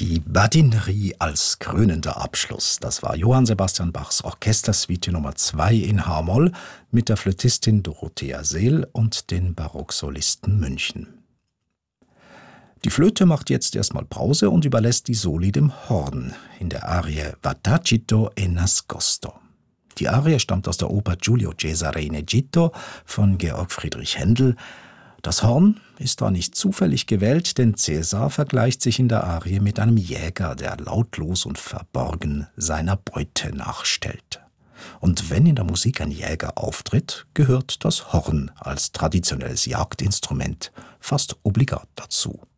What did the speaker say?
Die Badinerie als krönender Abschluss. Das war Johann Sebastian Bachs Orchestersuite Nummer 2 in H-Moll mit der Flötistin Dorothea Seel und den Barocksolisten München. Die Flöte macht jetzt erstmal Pause und überlässt die Soli dem Horn in der Arie Va tacito e nascosto. Die Arie stammt aus der Oper Giulio Cesare in Egitto von Georg Friedrich Händel. Das Horn ist da nicht zufällig gewählt, denn Cäsar vergleicht sich in der Arie mit einem Jäger, der lautlos und verborgen seiner Beute nachstellt. Und wenn in der Musik ein Jäger auftritt, gehört das Horn als traditionelles Jagdinstrument fast obligat dazu.